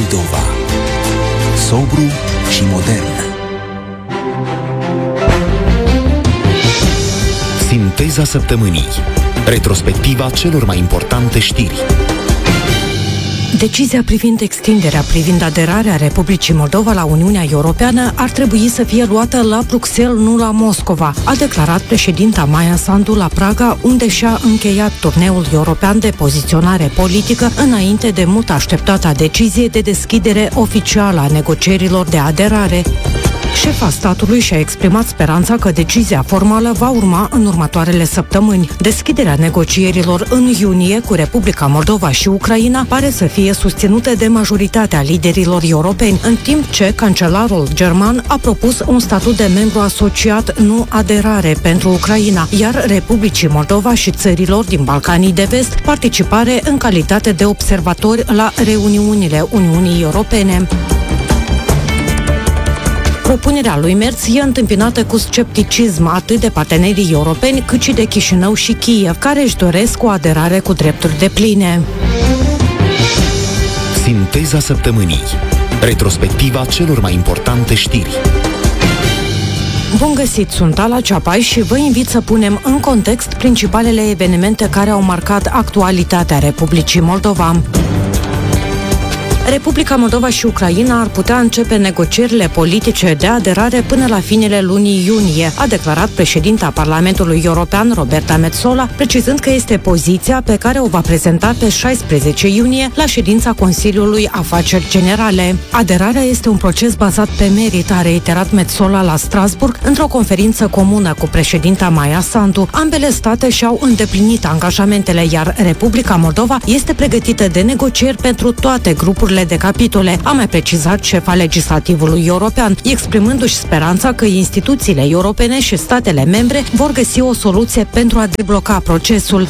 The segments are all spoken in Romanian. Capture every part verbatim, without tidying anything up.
Moldova. Sobru și modern. Sinteza săptămânii. Retrospectiva celor mai importante știri. Decizia privind extinderea, privind aderarea Republicii Moldova la Uniunea Europeană ar trebui să fie luată la Bruxelles, nu la Moscova, a declarat președinta Maia Sandu la Praga, unde și-a încheiat turneul european de poziționare politică înainte de mult așteptata decizie de deschidere oficială a negocierilor de aderare. Șefa statului și-a exprimat speranța că decizia formală va urma în următoarele săptămâni. Deschiderea negocierilor în iunie cu Republica Moldova și Ucraina pare să fie susținută de majoritatea liderilor europeni, în timp ce cancelarul german a propus un statut de membru asociat, nu aderare, pentru Ucraina, iar Republicii Moldova și țărilor din Balcanii de Vest participare în calitate de observatori la reuniunile Uniunii Europene. Propunerea lui Merz e întâmpinată cu scepticism atât de partenerii europeni cât și de Chișinău și Kiev, care își doresc o aderare cu drepturi depline. Sinteza săptămânii. Retrospectiva celor mai importante știri. Bun găsit, sunt Ala Ceapai și vă invit să punem în context principalele evenimente care au marcat actualitatea Republicii Moldova. Republica Moldova și Ucraina ar putea începe negocierile politice de aderare până la finele lunii iunie, a declarat președinta Parlamentului European, Roberta Metsola, precizând că este poziția pe care o va prezenta pe șaisprezece iunie la ședința Consiliului Afaceri Generale. Aderarea este un proces bazat pe merit, a reiterat Metsola la Strasbourg într-o conferință comună cu președinta Maia Sandu. Ambele state și-au îndeplinit angajamentele, iar Republica Moldova este pregătită de negocieri pentru toate grupurile de capitole, a mai precizat șefa legislativului european, exprimându-și speranța că instituțiile europene și statele membre vor găsi o soluție pentru a debloca procesul.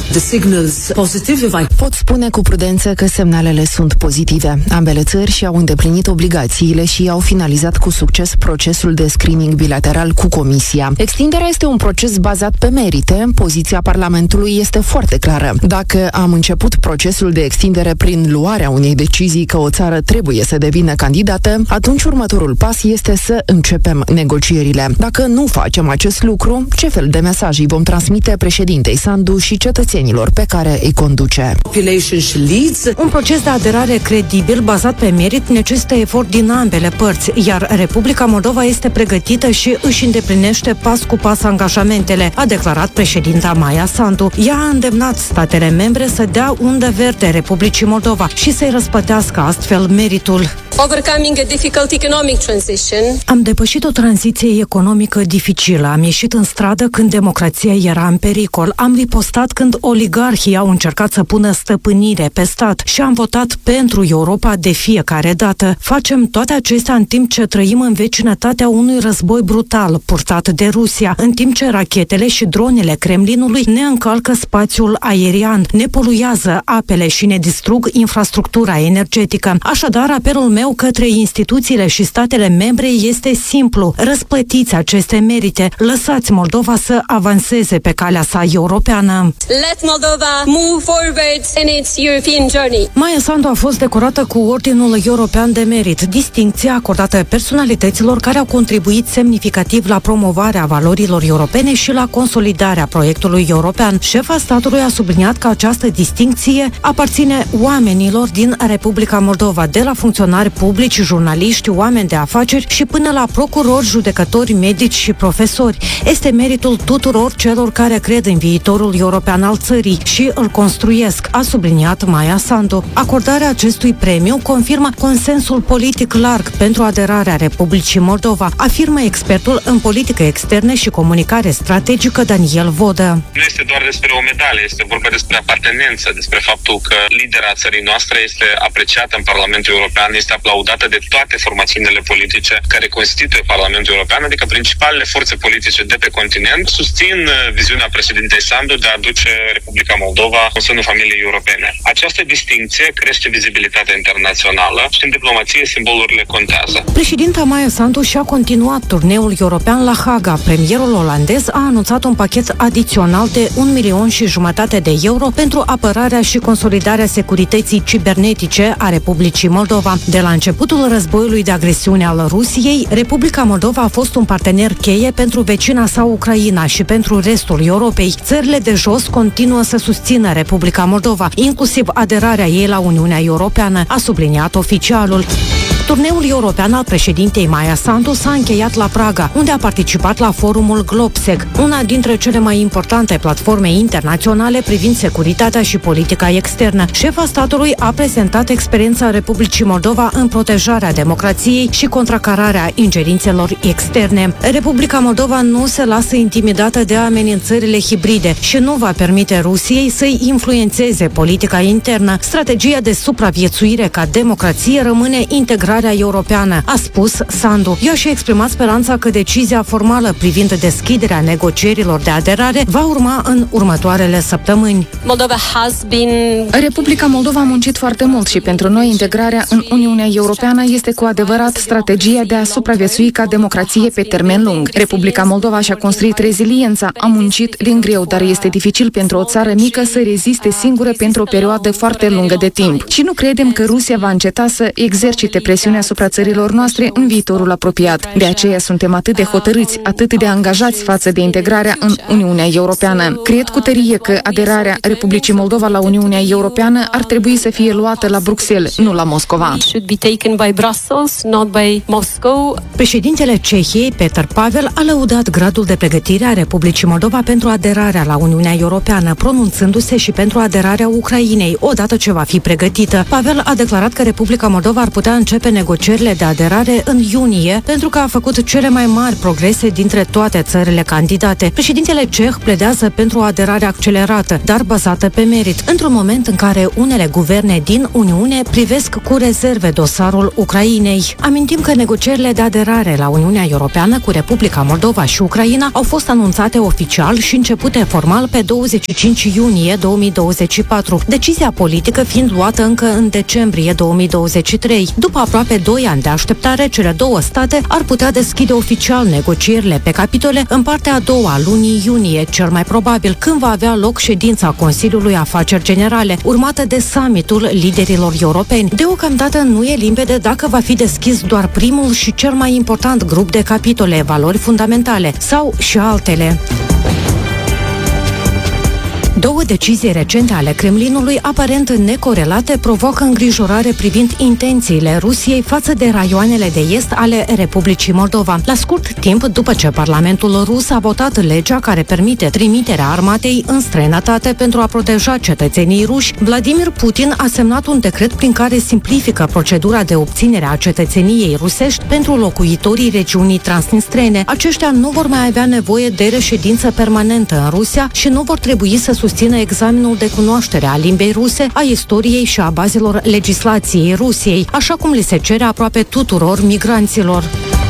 Pot spune cu prudență că semnalele sunt pozitive. Ambele țări și-au îndeplinit obligațiile și au finalizat cu succes procesul de screening bilateral cu Comisia. Extinderea este un proces bazat pe merite. Poziția Parlamentului este foarte clară. Dacă am început procesul de extindere prin luarea unei decizii că o țară trebuie să devină candidată, atunci următorul pas este să începem negocierile. Dacă nu facem acest lucru, ce fel de mesaj îi vom transmite președintei Sandu și cetățenilor pe care îi conduce? Un proces de aderare credibil, bazat pe merit, necesită efort din ambele părți, iar Republica Moldova este pregătită și își îndeplinește pas cu pas angajamentele, a declarat președinta Maia Sandu. Ea a îndemnat statele membre să dea undă verde Republicii Moldova și să-i răspătească astfel meritul. Overcoming a difficult economic transition. Am depășit o tranziție economică dificilă, am ieșit în stradă când democrația era în pericol, am ripostat când oligarhii au încercat să pună stăpânire pe stat și am votat pentru Europa de fiecare dată. Facem toate acestea în timp ce trăim în vecinătatea unui război brutal purtat de Rusia, în timp ce rachetele și dronele Kremlinului ne încalcă spațiul aerian, ne poluează apele și ne distrug infrastructura energetică. Așadar, apelul meu către instituțiile și statele membre este simplu. Răsplătiți aceste merite. Lăsați Moldova să avanseze pe calea sa europeană. Let Moldova move forward in its European journey. Maia Sandu a fost decorată cu Ordinul European de Merit, distincția acordată personalităților care au contribuit semnificativ la promovarea valorilor europene și la consolidarea proiectului european. Șefa statului a subliniat că această distincție aparține oamenilor din Republica Moldova, de la funcționari publici, jurnaliști, oameni de afaceri și până la procurori, judecători, medici și profesori. Este meritul tuturor celor care cred în viitorul european al țării și îl construiesc, a subliniat Maia Sandu. Acordarea acestui premiu confirmă consensul politic larg pentru aderarea Republicii Moldova, afirmă expertul în politică externă și comunicare strategică Daniel Vodă. Nu este doar despre o medalie, este vorba despre apartenență, despre faptul că lidera țării noastre este apreciată în Parlamentul European, este aplaudată de toate formațiunile politice care constituie Parlamentul European, adică principalele forțe politice de pe continent, susțin viziunea președintei Sandu de a aduce Republica Moldova în sânul familiei europene. Această distincție crește vizibilitatea internațională și în diplomație simbolurile contează. Președinta Maia Sandu și-a continuat turneul european la Haga. Premierul olandez a anunțat un pachet adițional de un milion și jumătate de euro pentru apărarea și consolidarea securității cibernetice a Republicii Moldova. De la începutul războiului de agresiune al Rusiei, Republica Moldova a fost un partener cheie pentru vecina sa Ucraina și pentru restul Europei. Țările de jos continuă să susțină Republica Moldova, inclusiv aderarea ei la Uniunea Europeană, a subliniat oficialul. Turneul european al președintei Maia Sandu s-a încheiat la Praga, unde a participat la forumul Globsec, una dintre cele mai importante platforme internaționale privind securitatea și politica externă. Șefa statului a prezentat experiența Republicii Moldova în protejarea democrației și contracararea ingerințelor externe. Republica Moldova nu se lasă intimidată de amenințările hibride și nu va permite Rusiei să-i influențeze politica internă. Strategia de supraviețuire ca democrație rămâne integrată europeană, a spus Sandu. Ea și-a exprimat speranța că decizia formală privind deschiderea negocierilor de aderare va urma în următoarele săptămâni. Moldova has been... Republica Moldova a muncit foarte mult și pentru noi integrarea în Uniunea Europeană este cu adevărat strategia de a supraviețui ca democrație pe termen lung. Republica Moldova și-a construit reziliența, a muncit din greu, dar este dificil pentru o țară mică să reziste singură pentru o perioadă foarte lungă de timp. Și nu credem că Rusia va înceta să exercite presiune asupra țărilor noastre în viitorul apropiat. De aceea suntem atât de hotărâți, atât de angajați față de integrarea în Uniunea Europeană. Cred cu tărie că aderarea Republicii Moldova la Uniunea Europeană ar trebui să fie luată la Bruxelles, nu la Moscova. Președintele Cehiei, Peter Pavel, a lăudat gradul de pregătire a Republicii Moldova pentru aderarea la Uniunea Europeană, pronunțându-se și pentru aderarea Ucrainei, odată ce va fi pregătită. Pavel a declarat că Republica Moldova ar putea începe negocierile de aderare în iunie, pentru că a făcut cele mai mari progrese dintre toate țările candidate. Președintele ceh pledează pentru o aderare accelerată, dar bazată pe merit, într-un moment în care unele guverne din Uniune privesc cu rezerve dosarul Ucrainei. Amintim că negocierile de aderare la Uniunea Europeană cu Republica Moldova și Ucraina au fost anunțate oficial și începute formal pe douăzeci și cinci iunie două mii douăzeci și patru, decizia politică fiind luată încă în decembrie două mii douăzeci și trei. După aproape doi ani de așteptare, cele două state ar putea deschide oficial negocierile pe capitole în partea a doua a lunii iunie, cel mai probabil, când va avea loc ședința Consiliului Afaceri Generale, urmată de summitul liderilor europeni. Deocamdată nu e limpede dacă va fi deschis doar primul și cel mai important grup de capitole, valori fundamentale, sau și altele. Două decizii recente ale Kremlinului, aparent necorelate, provoacă îngrijorare privind intențiile Rusiei față de raioanele de est ale Republicii Moldova. La scurt timp după ce Parlamentul rus a votat legea care permite trimiterea armatei în străinătate pentru a proteja cetățenii ruși, Vladimir Putin a semnat un decret prin care simplifică procedura de obținere a cetățeniei rusești pentru locuitorii regiunii transnistrene. Aceștia nu vor mai avea nevoie de reședință permanentă în Rusia și nu vor trebui să susțină examenul de cunoaștere a limbei ruse, a istoriei și a bazelor legislației Rusiei, așa cum li se cere aproape tuturor migranților.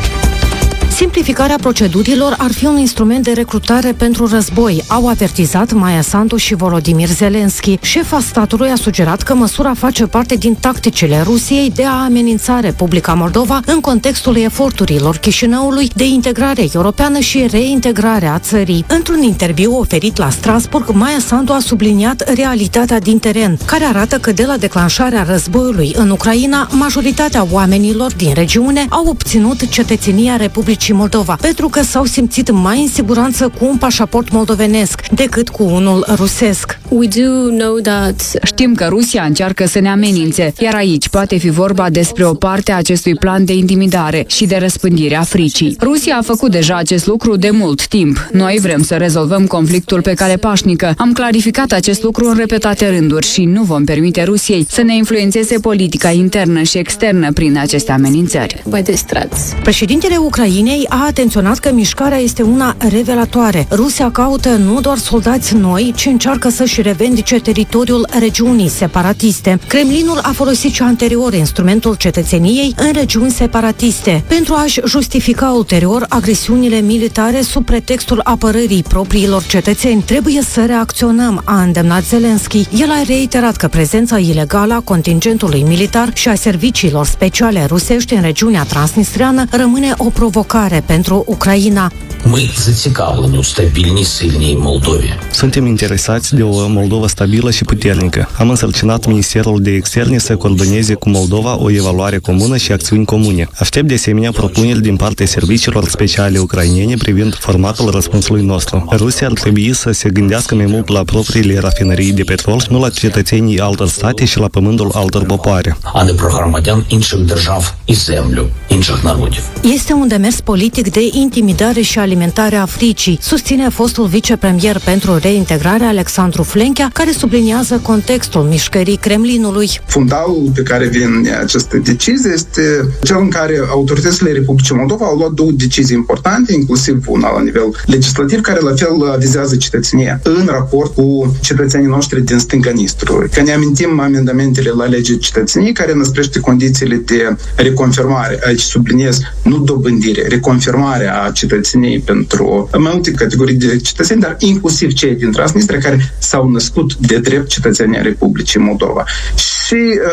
Simplificarea procedurilor ar fi un instrument de recrutare pentru război, au avertizat Maia Sandu și Volodymyr Zelensky. Șefa statului a sugerat că măsura face parte din tacticile Rusiei de a amenința Republica Moldova în contextul eforturilor Chișinăului de integrare europeană și reintegrare a țării. Într-un interviu oferit la Strasbourg, Maia Sandu a subliniat realitatea din teren, care arată că de la declanșarea războiului în Ucraina, majoritatea oamenilor din regiune au obținut cetățenia Republicii Moldova, pentru că s-au simțit mai în siguranță cu un pașaport moldovenesc decât cu unul rusesc. We do know that... Știm că Rusia încearcă să ne amenințe, iar aici poate fi vorba despre o parte a acestui plan de intimidare și de răspândire a fricii. Rusia a făcut deja acest lucru de mult timp. Noi vrem să rezolvăm conflictul pe cale pașnică. Am clarificat acest lucru în repetate rânduri și nu vom permite Rusiei să ne influențeze politica internă și externă prin aceste amenințări. By these threats. Președintele Ucrainei a atenționat că mișcarea este una revelatoare. Rusia caută nu doar soldați noi, ci încearcă să-și revendice teritoriul regiunii separatiste. Kremlinul a folosit și anterior instrumentul cetățeniei în regiuni separatiste pentru a-și justifica ulterior agresiunile militare sub pretextul apărării propriilor cetățeni. Trebuie să reacționăm, a îndemnat Zelensky. El a reiterat că prezența ilegală a contingentului militar și a serviciilor speciale rusești în regiunea transnistreană rămâne o provocare. apărare pentru Ucraina. Ми зацікавлені у стабільній, сильній Молдові. Suntem interesați de o Moldova stabilă și puternică. Am însărcinat Ministerul de Externe să coordoneze cu Moldova o evaluare comună și acțiuni comune. Aștept de asemenea propuneri din partea serviciilor speciale ucrainene privind formatul răspunsului nostru. Rusia ar trebui să se gândească mai mult la propriile rafinării de petrol și nu la cetățenii altor state și la pământul altor popoare. А не про громадян інших держав і землю інших народів. Este un demers politic de intimidare și alimentare a fricii, susține fostul vicepremier pentru reintegrare Alexandru Flenchea, care subliniază contextul mișcării Kremlinului. Fundalul pe care vine această decizie este cel în care autoritățile Republicii Moldova au luat două decizii importante, inclusiv una la nivel legislativ, care la fel vizează cetățenia în raport cu cetățenii noștri din stânga Nistrului. Că ne amintim amendamentele la legea cetățeniei care năsprește condițiile de reconfirmare, aici subliniez, nu dobândire, reconfirmare a cetățeniei pentru mai multe categorii de cetățeni, dar inclusiv cei din Transnistria care s-au născut de drept cetățenia Republicii Moldova. Și,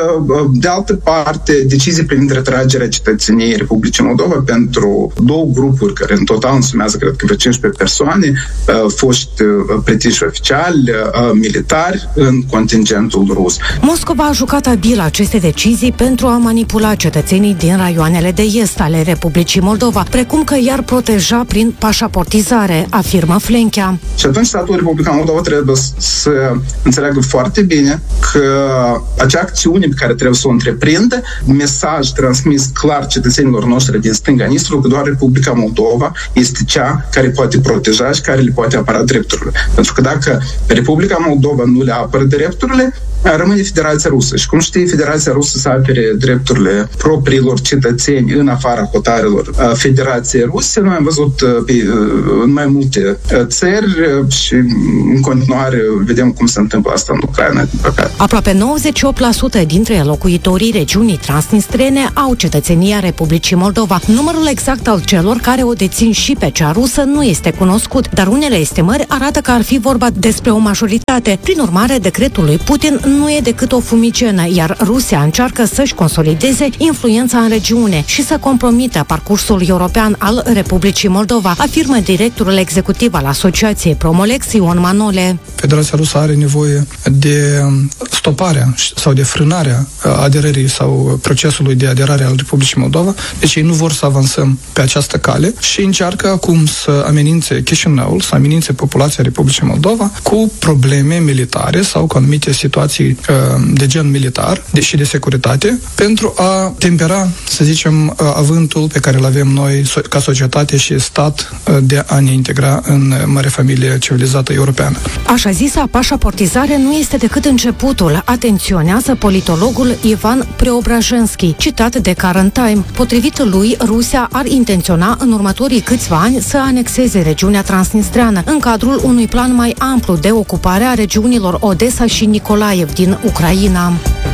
de altă parte, decizii privind retragerea cetățeniei Republicii Moldova pentru două grupuri care în total însumează, cred că, vreo cincisprezece persoane, foști pretiși oficiali, militari în contingentul rus. Moscova a jucat abil aceste decizii pentru a manipula cetățenii din raioanele de est ale Republicii Moldova, precum că i-ar proteja prin pașaportizare, afirmă Flenchea. Și atunci statul Republican Moldova trebuie să înțeleagă foarte bine că acea acțiune pe care trebuie să o întreprindă, mesaj transmis clar cetățenilor noștri din stânga Nistrului că doar Republica Moldova este cea care poate proteja și care le poate apăra drepturile. Pentru că dacă Republica Moldova nu le apără drepturile, rămâne Federația Rusă. Și cum știi, Federația Rusă să apere drepturile propriilor cetățeni în afara hotarelor Federației Ruse. Noi am văzut pe, în mai multe țări și în continuare vedem cum se întâmplă asta în Ucraina, din păcate. Aproape nouăzeci și opt la sută dintre locuitorii regiunii transnistrene au cetățenia Republicii Moldova. Numărul exact al celor care o dețin și pe cea rusă nu este cunoscut, dar unele estimări arată că ar fi vorba despre o majoritate. Prin urmare, decretul lui Putin nu e decât o fumigenă, iar Rusia încearcă să-și consolideze influența în regiune și să compromită parcursul european al Republicii Moldova, afirmă directorul executiv al Asociației Promolex, Ion Manole. Federația Rusă are nevoie de stoparea sau de frânarea aderării sau procesului de aderare al Republicii Moldova, deci ei nu vor să avansăm pe această cale și încearcă acum să amenințe Chișinăul, să amenințe populația Republicii Moldova cu probleme militare sau cu anumite situații de gen militar și de securitate pentru a tempera, să zicem, avântul pe care îl avem noi ca societate și stat de a ne integra în mare familie civilizată europeană. Așa zisa pașaportizare nu este decât începutul, atenționează politologul Ivan Preobrajenski, citat de Current Time. Potrivit lui, Rusia ar intenționa în următorii câțiva ani să anexeze regiunea transnistreană în cadrul unui plan mai amplu de ocupare a regiunilor Odessa și Nikolaev din Ucraina.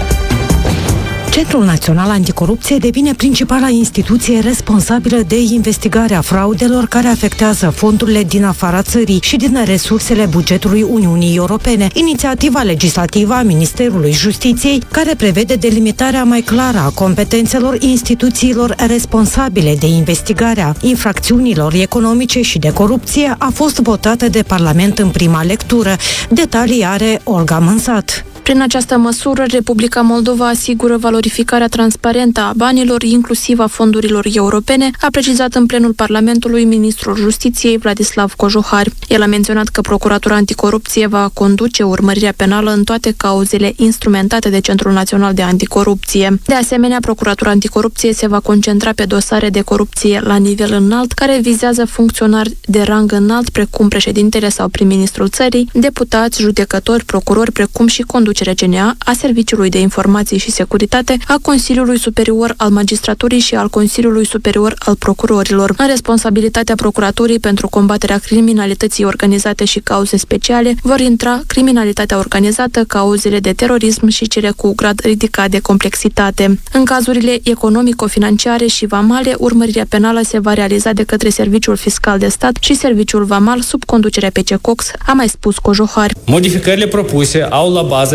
Centrul Național Anticorupție devine principala instituție responsabilă de investigarea fraudelor care afectează fondurile din afara țării și din resursele bugetului Uniunii Europene. Inițiativa legislativă a Ministerului Justiției, care prevede delimitarea mai clară a competențelor instituțiilor responsabile de investigarea infracțiunilor economice și de corupție, a fost votată de Parlament în prima lectură. Detalii are Olga Mânsat. Prin această măsură, Republica Moldova asigură valorificarea transparentă a banilor, inclusiv a fondurilor europene, a precizat în plenul Parlamentului ministrul Justiției Vladislav Cojohar. El a menționat că Procuratura Anticorupție va conduce urmărirea penală în toate cauzele instrumentate de Centrul Național de Anticorupție. De asemenea, Procuratura Anticorupție se va concentra pe dosare de corupție la nivel înalt, care vizează funcționari de rang înalt, precum președintele sau prim-ministrul țării, deputați, judecători, procurori, precum și conducerea C N A, a Serviciului de Informații și Securitate, a Consiliului Superior al Magistraturii și al Consiliului Superior al Procurorilor. În responsabilitatea Procuraturii pentru combaterea criminalității organizate și cauze speciale vor intra criminalitatea organizată, cauzele de terorism și cele cu grad ridicat de complexitate. În cazurile economico-financiare și vamale, urmărirea penală se va realiza de către Serviciul Fiscal de Stat și Serviciul Vamal sub conducerea P C Cox, a mai spus Cojohar. Modificările propuse au la bază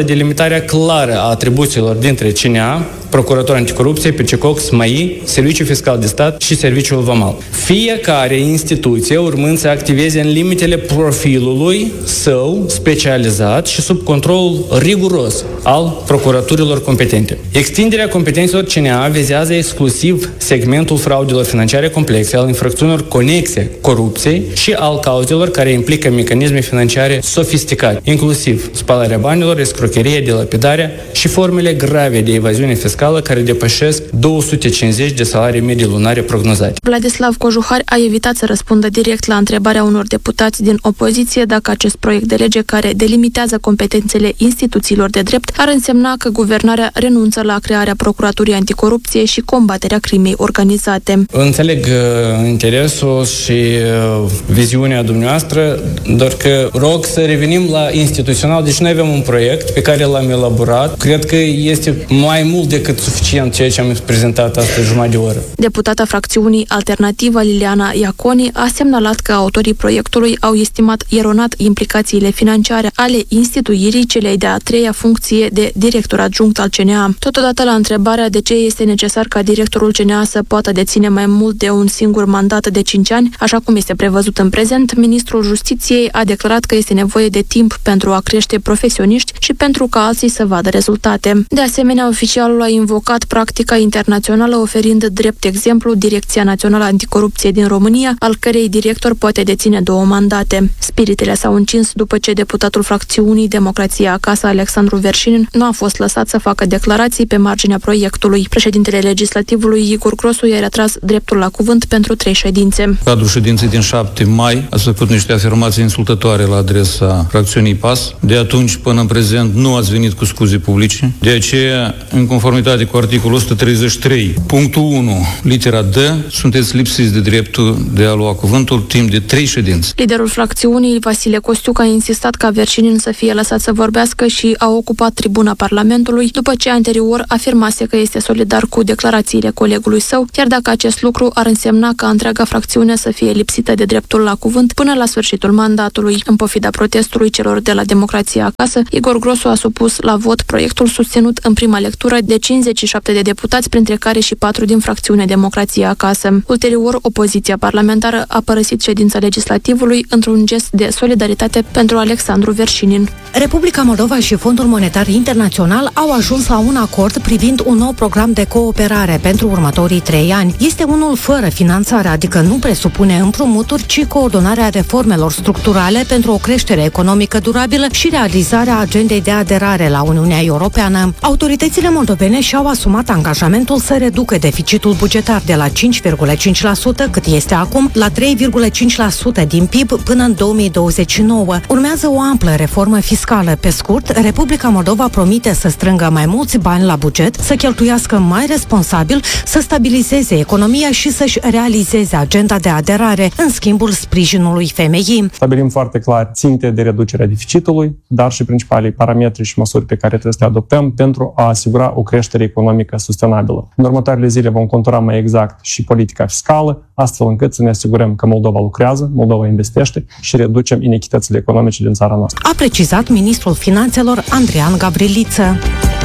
delimitarea clară a atribuțiilor dintre C N A, Procuratura Anticorupție, P C C O C, S M A I, Serviciul Fiscal de Stat și Serviciul Vamal. Fiecare instituție urmând să activeze în limitele profilului său specializat și sub control riguros al procuraturilor competente. Extinderea competențelor C N A vizează exclusiv segmentul fraudelor financiare complexe, al infracțiunilor conexe corupției și al cauzelor care implică mecanisme financiare sofisticate, inclusiv spălarea banilor, escrocheria, dilapidarea și formele grave de evaziune fiscală care depășesc două sute cincizeci de salarii medii lunare prognozate. Vladislav Cojuhari a evitat să răspundă direct la întrebarea unor deputați din opoziție dacă acest proiect de lege care delimitează competențele instituțiilor de drept ar însemna că guvernarea renunță la crearea Procuraturii Anticorupție și combaterea crimei organizate. Înțeleg uh, interesul și uh, viziunea dumneavoastră, doar că rog să revenim la instituțional. Deci noi avem un proiect pe care l-am elaborat. Cred că este mai mult decât suficient ceea ce am prezentat astăzi jumătate de oră. Deputata fracțiunii Alternativa Liliana Iaconi a semnalat că autorii proiectului au estimat eronat implicațiile financiare ale instituirii celei de-a treia funcție de director adjunct al C N A. Totodată, la întrebarea de ce este necesar ca directorul C N A să poată deține mai mult de un singur mandat de cinci ani, așa cum este prevăzut în prezent, ministrul Justiției a declarat că este nevoie de timp pentru a crește profesioniști și pentru ca alții să vadă rezultate. De asemenea, oficialul a invocat practica internațională oferind drept exemplu Direcția Națională Anticorupție din România, al cărei director poate deține două mandate. Spiritele s-au încins după ce deputatul fracțiunii Democrația Acasă, Alexandru Verșinin, nu a fost lăsat să facă declarații pe marginea proiectului. Președintele legislativului Igor Grosu i-a retras dreptul la cuvânt pentru trei ședințe. În cadrul ședinței din șapte mai ați făcut niște afirmații insultătoare la adresa fracțiunii P A S. De atunci până în prezent nu ați venit cu scuze publice. De aceea, în conformitate cu articolul o sută treizeci și trei, punctul unu, litera D, sunteți lipsiți de dreptul de a lua cuvântul timp de trei ședințe. Liderul fracțiunii, Vasile Costiuc, a insistat ca Verșinin să fie lăsat să vorbească și a ocupat tribuna Parlamentului, după ce anterior afirmase că este solidar cu declarațiile colegului său, chiar dacă acest lucru ar însemna ca întreaga fracțiune să fie lipsită de dreptul la cuvânt până la sfârșitul mandatului. În pofida protestului celor de la Democrația Acasă, Igor Grosu a supus la vot proiectul susținut în prima lectură de cincizeci și șapte de deputați, printre care și patru din fracțiunea Democrația Acasă. Ulterior, opoziția parlamentară a părăsit ședința legislativului într-un gest de solidaritate pentru Alexandru Verșinin. Republica Moldova și Fondul Monetar Internațional au ajuns la un acord privind un nou program de cooperare pentru următorii trei ani. Este unul fără finanțare, adică nu presupune împrumuturi, ci coordonarea reformelor structurale pentru o creștere economică durabilă și realizarea agendei de aderare la Uniunea Europeană. Autoritățile moldovene și-au asumat angajamentul să reducă deficitul bugetar de la cinci virgulă cinci la sută, cât este acum, la trei virgulă cinci la sută din P I B până în două mii douăzeci și nouă. Urmează o amplă reformă fiscală. Pe scurt, Republica Moldova promite să strângă mai mulți bani la buget, să cheltuiască mai responsabil, să stabilizeze economia și să-și realizeze agenda de aderare în schimbul sprijinului femeii. Stabilim foarte clar ținte de reducere a deficitului, dar și principalii parametri și măsuri pe care trebuie să le adoptăm pentru a asigura o creștere economică sustenabilă. În următoarele zile vom contura mai exact și politica fiscală, astfel încât să ne asigurăm că Moldova lucrează, Moldova investește și reducem inechitățile economice din țara noastră. A precizat ministrul finanțelor Andrian Gavriliță.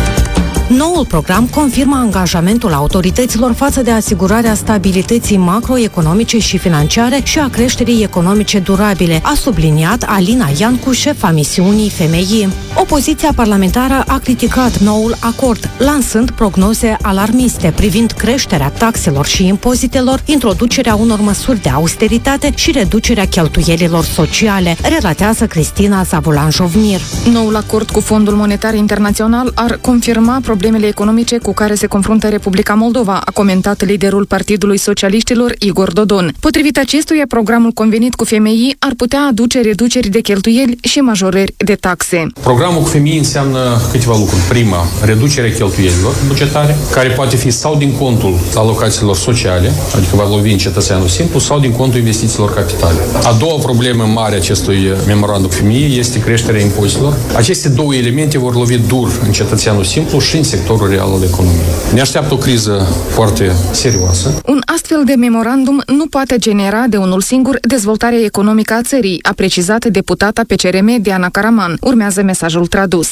Noul program confirmă angajamentul autorităților față de asigurarea stabilității macroeconomice și financiare și a creșterii economice durabile, a subliniat Alina Iancu, șefa misiunii F M I. Opoziția parlamentară a criticat noul acord, lansând prognoze alarmiste privind creșterea taxelor și impozitelor, introducerea unor măsuri de austeritate și reducerea cheltuielilor sociale, relatează Cristina Zavulan-Jovnir. Noul acord cu Fondul Monetar Internațional ar confirma problemele economice cu care se confruntă Republica Moldova, a comentat liderul Partidului Socialiștilor Igor Dodon. Potrivit acestuia, programul convenit cu F M I ar putea aduce reduceri de cheltuieli și majorări de taxe. Programul cu F M I înseamnă câteva lucruri. Prima, reducerea cheltuielilor bugetare, care poate fi sau din contul alocațiilor sociale, adică va lovi în cetățeanul simplu, sau din contul investițiilor capitale. A doua problemă mare acestui memorandum F M I este creșterea impozitelor. Aceste două elemente vor lovi dur în cetățeanul simplu și în sectorul real al economiei. Ne așteaptă o criză foarte serioasă. Un astfel de memorandum nu poate genera de unul singur dezvoltarea economică a țării, a precizat deputata P C R M Diana Caraman. Urmează mesajul tradus.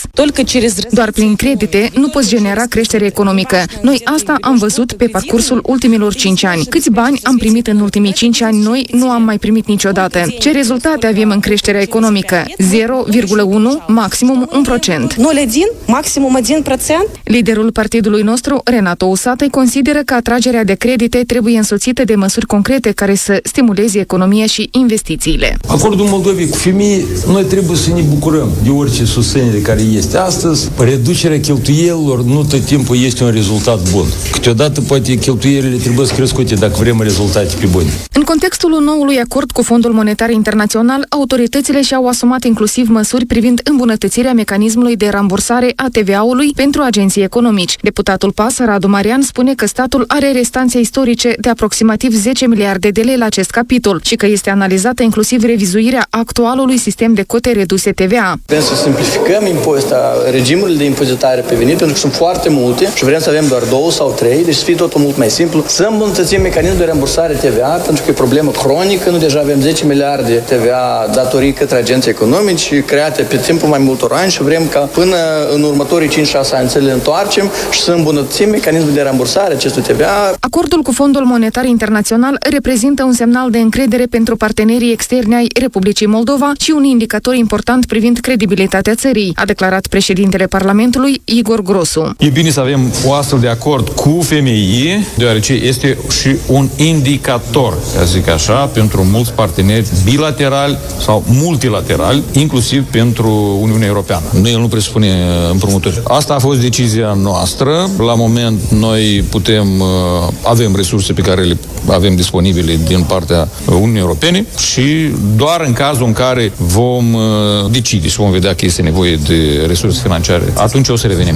Doar prin credite nu poți genera creștere economică. Noi asta am văzut pe parcursul ultimilor cinci ani. Câți bani am primit în ultimii cinci ani noi, nu am mai primit niciodată. Ce rezultate avem în creșterea economică? zero virgulă unu, maximum un procent. Maximum unu procent? Liderul partidului nostru, Renato Usatăi, consideră că atragerea de credite trebuie însoțită de măsuri concrete care să stimuleze economia și investițiile. Acordul Moldovei cu femei, noi trebuie să ne bucurăm de orice susținere care este astăzi. Reducerea cheltuielilor nu tot timpul este un rezultat bun. Câteodată poate cheltuielile trebuie să crescute dacă vrem rezultate pe bune. În contextul noului acord cu Fondul Monetar Internațional, autoritățile și-au asumat inclusiv măsuri privind îmbunătățirea mecanismului de rambursare a T V A-ului pentru agenții economici. Deputatul P A S, Radu Marian, spune că statul are restanțe istorice de aproximativ zece miliarde de lei la acest capitol și că este analizată inclusiv revizuirea actualului sistem de cote reduse T V A. Vrem să simplificăm impozita, regimurile de impozitare pe venit, pentru că sunt foarte multe și vrem să avem doar două sau trei, deci să fie totul mult mai simplu. Să îmbunătățim mecanismul de rambursare T V A, pentru că e o problemă cronică, nu deja avem zece miliarde T V A datorii către agenții economici create pe timpul mai multor ani și vrem ca până în următorii cinci șase ani să le întoarcem și să îmbunătățim mecanismul de rambursare acestui T V A. Acordul cu Fondul Monetar Internațional reprezintă un semnal de încredere pentru partenerii externi ai Republicii Moldova și un indicator important privind credibilitatea țării, a declarat președintele Parlamentului Igor Grosu. E bine să avem o astfel de acord cu F M I, deoarece este și un indicator, ca să zic așa, pentru mulți parteneri bilaterali sau multilaterali, inclusiv pentru Uniunea Europeană. Nu, el nu presupune împrumuturi. Asta a fost decizia noastră. La moment noi putem, avem resurse pe care le avem disponibile din partea Uniunii Europene și doar în cazul în care vom decide și vom vedea că este nevoie de resurse financiare, atunci o să revenim.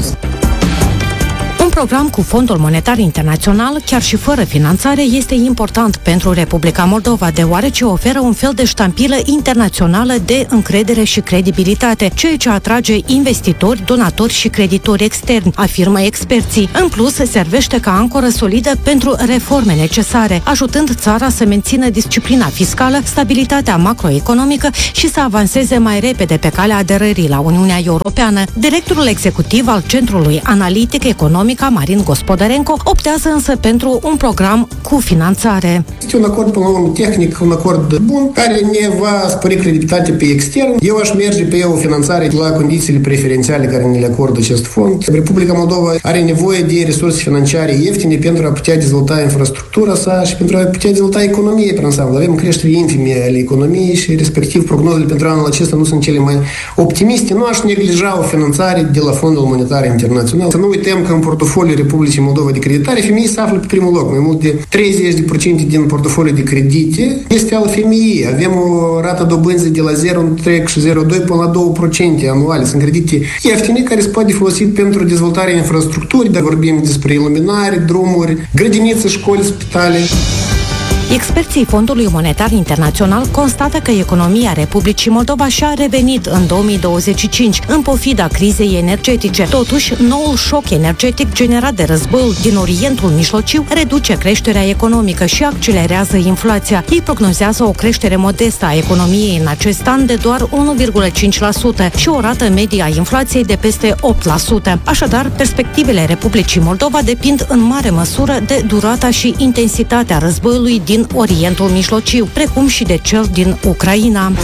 Un program cu Fondul Monetar Internațional, chiar și fără finanțare, este important pentru Republica Moldova, deoarece oferă un fel de ștampilă internațională de încredere și credibilitate, ceea ce atrage investitori, donatori și creditori externi, afirmă experții. În plus, servește ca ancoră solidă pentru reforme necesare, ajutând țara să mențină disciplina fiscală, stabilitatea macroeconomică și să avanseze mai repede pe calea aderării la Uniunea Europeană. Directorul executiv al Centrului Analitic Economic Marin Gospodărenco optează însă pentru un program cu finanțare. Este un acord până la urmă tehnic, un acord bun, care ne va spori credibilitatea pe extern. Eu aș merge pe o finanțare la condițiile preferențiale care ne le acordă acest fond. Republica Moldova are nevoie de resurse financiare ieftine pentru a putea dezvolta infrastructura sa și pentru a putea dezvolta economia pe ansamblu. Avem creștere infime ale economiei și respectiv prognozele pentru anul acesta nu sunt cele mai optimiste. Nu aș neglija o finanțare de la Fondul Monetar Internațional. Să nu uităm că în portofoliul Republicii Moldova de creditare, femeii se află pe primul loc. Mai mult de treizeci la sută din portofoliul de credite este al femeii. Avem o rată dobânzii de la zero virgulă trei și zero virgulă doi până la doi la sută anuale. Sunt credite ieftine care se poate folosi pentru dezvoltarea infrastructurii, dar vorbim despre iluminare, drumuri, grădinițe, școli, spitale. Experții Fondului Monetar Internațional constată că economia Republicii Moldova și-a revenit în două mii douăzeci și cinci, în pofida crizei energetice. Totuși, noul șoc energetic generat de războiul din Orientul Mijlociu reduce creșterea economică și accelerează inflația. Ei prognozează o creștere modestă a economiei în acest an de doar unu virgulă cinci la sută și o rată medie a inflației de peste opt la sută. Așadar, perspectivele Republicii Moldova depind în mare măsură de durata și intensitatea războiului din Orientul Mijlociu, precum și de cel din Ucraina.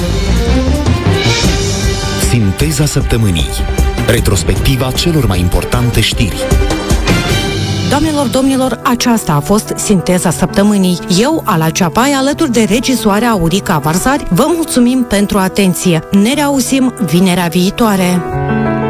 Sinteza săptămânii. Retrospectiva celor mai importante știri. Doamnelor, domnilor, aceasta a fost Sinteza Săptămânii. Eu, Ala Ceapai, alături de regizoarea Aurica Varzari, vă mulțumim pentru atenție. Ne reauzim vinerea viitoare.